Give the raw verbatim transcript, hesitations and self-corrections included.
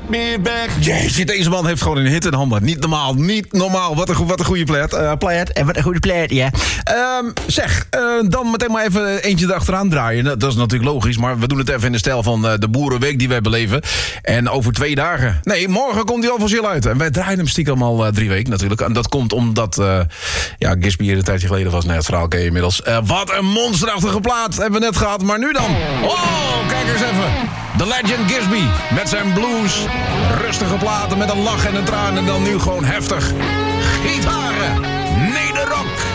meer weg. Jeetje, deze man heeft gewoon een hit in handen. Niet normaal, niet normaal. Wat een, go- wat een goede plaat. Uh, plaat. En wat een goede plaat, ja. Um, zeg, uh, dan meteen maar even eentje erachteraan draaien. Dat is natuurlijk logisch, maar we doen het even in de stijl van uh, de Boerenweek die wij beleven. En over twee dagen... Nee, morgen komt hij officieel uit. En wij draaien hem stiekem al uh, drie weken natuurlijk. En dat komt omdat... Uh, ja, Gisby hier een tijdje geleden was. Nee, het verhaal ken je inmiddels. Uh, wat een monsterachtige plaat hebben we net gehad. Maar nu dan... Oh, kijk eens even. The Legend Gisby met zijn blues. Rustige platen met een lach en een traan. En dan nu gewoon heftig. Gitaren. Nederrock.